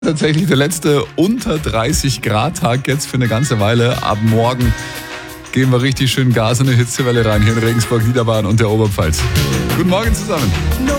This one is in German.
Tatsächlich der letzte unter 30 Grad Tag jetzt für eine ganze Weile. Ab morgen geben wir richtig schön Gas in eine Hitzewelle rein hier in Regensburg, Niederbayern und der Oberpfalz. Guten Morgen zusammen.